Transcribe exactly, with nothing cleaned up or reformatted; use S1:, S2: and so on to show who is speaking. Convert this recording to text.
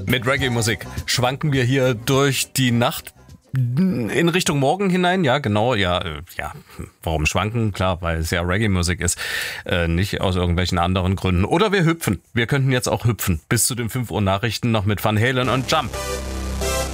S1: Mit Reggae-Musik schwanken wir hier durch die Nacht in Richtung Morgen hinein. Ja, genau, ja, ja. Warum schwanken? Klar, weil es ja Reggae-Musik ist, äh, nicht aus irgendwelchen anderen Gründen. Oder wir hüpfen. Wir könnten jetzt auch hüpfen. Bis zu den fünf Uhr Nachrichten noch mit Van Halen und Jump.